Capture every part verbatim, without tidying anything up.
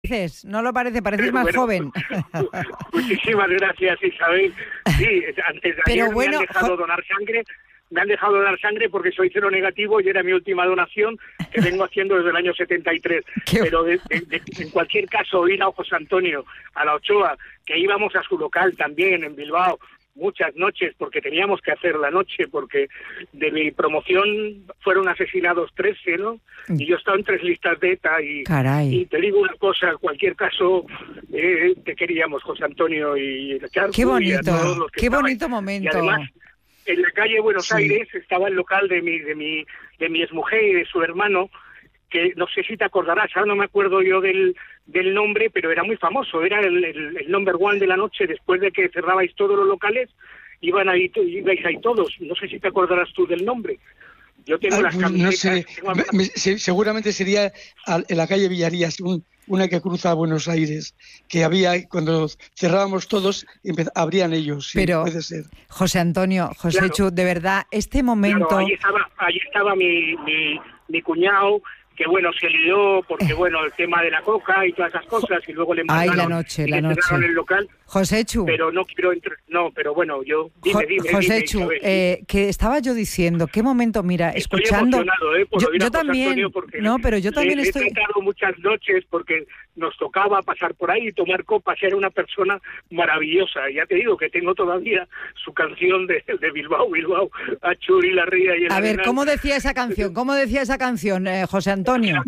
pareces, no lo parece, pareces más bueno, joven. Muchísimas gracias, Isabel. Sí, antes de Pero ayer bueno, me han dejado jo... donar sangre, me han dejado donar sangre porque soy cero negativo y era mi última donación que vengo haciendo desde el año setenta y tres. Qué... Pero de, de, de, en cualquier caso, ir a José Antonio, a la Ochoa, que íbamos a su local también en Bilbao, muchas noches, porque teníamos que hacer la noche, porque de mi promoción fueron asesinados trece, ¿no? Y yo estaba en tres listas de ETA y, y te digo una cosa, en cualquier caso, eh, te queríamos, José Antonio y Charles. Qué bonito, y a todos los que qué estaban. bonito momento. Y además, en la calle Buenos Sí. Aires estaba el local de mi, de mi, de mi exmujer y de su hermano, que no sé si te acordarás, ahora no me acuerdo yo del, del nombre, pero era muy famoso, era el, el, el number one de la noche, después de que cerrabais todos los locales, iban ahí, ibais ahí todos, no sé si te acordarás tú del nombre. Yo tengo Ah, las pues, camisetas... no sé, tengo... me, me, se, seguramente sería al, en la calle Villarías, un, una que cruza a Buenos Aires, que había, cuando cerrábamos todos, abrían ellos, sí, pero, puede ser. José Antonio, José Claro. Chu, de verdad, este momento... Claro, ahí estaba, ahí estaba mi, mi, mi cuñado, que bueno, se lió porque bueno, el tema de la coca y todas esas cosas, y luego le mandaron... Ay, la noche, y la le noche. cerraron el local. José Chu. Pero no quiero entrar... No, pero bueno, yo... Dime, Jo dime, José dime, Chu, Isabel. eh, que estaba yo diciendo, qué momento, mira, Estoy escuchando... emocionado, ¿eh? Por yo, oír a yo José también, Antonio, porque no, pero yo también le, estoy... le he tratado muchas noches porque nos tocaba pasar por ahí y tomar copas. Era una persona maravillosa. Ya te digo que tengo todavía su canción de, de Bilbao, Bilbao, a Churi, la ría y el A ver, Arenal. ¿cómo decía esa canción? ¿Cómo decía esa canción, eh, José Antonio?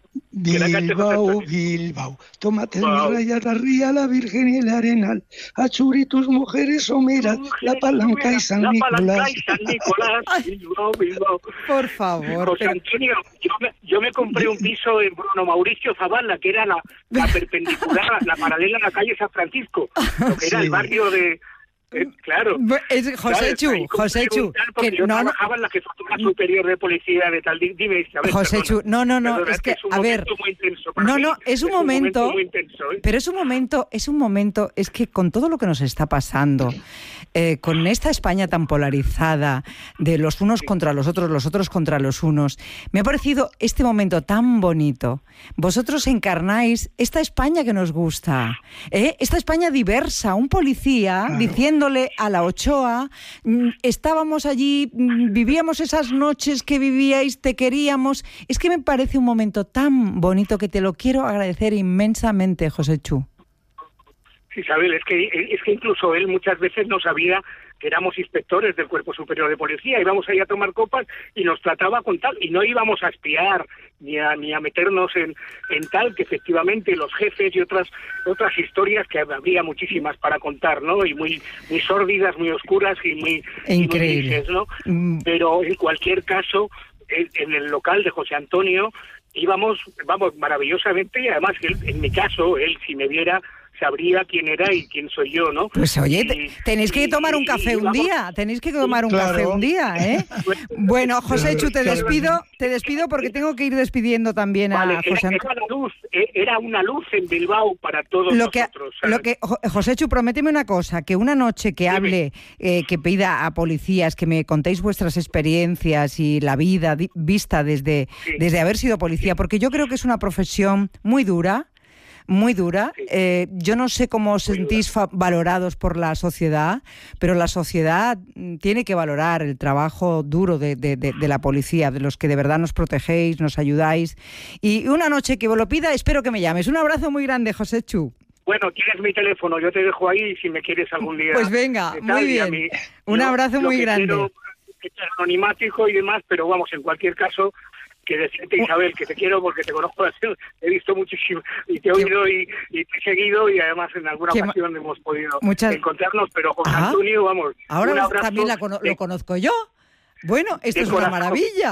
Bilbao, Bilbao, tómate Wow. mi raya, la ría, la Virgen y el Arenal, a Churi tus mujeres someras, la Palanca y San La Nicolás. Palanca y San Nicolás, Bilbao, Bilbao. Por favor. José pero- Antonio, yo me, yo me compré un piso en Bruno Mauricio Zavala, que era la, la perpendicular, la paralela a la calle San Francisco, lo que era Sí. el barrio de... eh, claro. Es José ¿sabes? Chu, Ahí compré José un Chu, tal, porque que yo no, no, trabajaba en la Jefatura Superior de Policía de tal... Dime, Isabel, José perdona. Chu, no, no, no, Perdona, es que, un a ver, momento muy intenso para no, mí. no, es un momento, muy intenso, ¿eh? pero es un momento, es un momento, es que con todo lo que nos está pasando, eh, con esta España tan polarizada, de los unos contra los otros, los otros contra los unos, me ha parecido este momento tan bonito. Vosotros encarnáis esta España que nos gusta, ¿eh? Esta España diversa, un policía Claro. diciéndole a la Ochoa, mm, estábamos allí, mm, vivíamos esas noches que vivíais, te queríamos. Es que me parece un momento tan bonito que te lo quiero agradecer inmensamente, José Chu. Isabel, es que, es que incluso él muchas veces no sabía que éramos inspectores del Cuerpo Superior de Policía, íbamos ahí a tomar copas y nos trataba con tal, y no íbamos a espiar ni a, ni a meternos en, en tal, que efectivamente los jefes y otras otras historias que habría muchísimas para contar, ¿no? Y muy muy sórdidas, muy oscuras y muy, Increíble. y muy grises, ¿no? Mm. Pero en cualquier caso, en, en el local de José Antonio íbamos, vamos, maravillosamente, y además él, en mi caso, él si me viera sabría quién era y quién soy yo, ¿no? Pues oye, Y- te- tenéis que y- tomar un y- café y un vamos- día, tenéis que tomar un Claro. café un día, ¿eh? Bueno, José Chu, te Claro. despido, te despido porque tengo que ir despidiendo también a Vale, José era, Antonio. era la luz, eh, era una luz en Bilbao para todos Lo que, nosotros. ¿sabes? lo que Jo- José Chu, prométeme una cosa, que una noche que Dime. hable, eh, que pida a policías que me contéis vuestras experiencias y la vida di- vista desde, Sí. desde haber sido policía, porque yo creo que es una profesión muy dura, muy dura. Sí. Eh, yo no sé cómo os Muy sentís fa- valorados por la sociedad, pero la sociedad mm, tiene que valorar el trabajo duro de, de- de- de la policía, de los que de verdad nos protegéis, nos ayudáis. Y una noche que lo pida, espero que me llames. Un abrazo muy grande, José Chu. Bueno, tienes mi teléfono, yo te dejo ahí si me quieres algún día. Pues venga, de muy y a bien. mí- Un yo abrazo lo muy que grande. quiero es anonimático y demás, pero vamos, en cualquier caso, que decirte, Isabel, que te quiero porque te conozco, he visto muchísimo y te he Qué- oído y, y te he seguido y además en alguna Qué ma- ocasión hemos podido Muchas- encontrarnos, pero José Ah, Antonio, vamos, Ahora un lo- abrazo. también la cono- de- lo conozco yo. Bueno, esto de es una corazón. maravilla.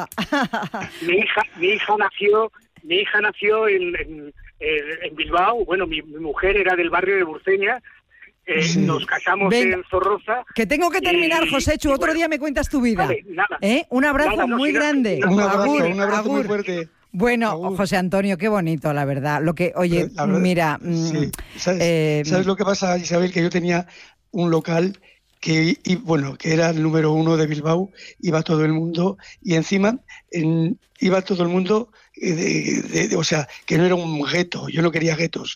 mi hija mi hija nació mi hija nació en, en, en Bilbao. Bueno, mi, mi mujer era del barrio de Burceña. Eh, Sí. Nos casamos Venga. en Zorroza. Que tengo que terminar, Y- José Chu. y Otro bueno, día me cuentas tu vida. vale, nada. ¿Eh? Un abrazo Nada, no, muy si no- grande. no, Un abrazo, Agur, un abrazo muy agur. fuerte. Bueno, Agur. José Antonio, qué bonito, la verdad. Lo que, oye, La verdad, mira, mm, sí. ¿Sabes, eh, ¿Sabes lo que pasa, Isabel? Que yo tenía un local que y, bueno, que era el número uno de Bilbao, iba todo el mundo, y encima en, iba todo el mundo, eh, de, de, de, o sea, que no era un gueto, yo no quería guetos,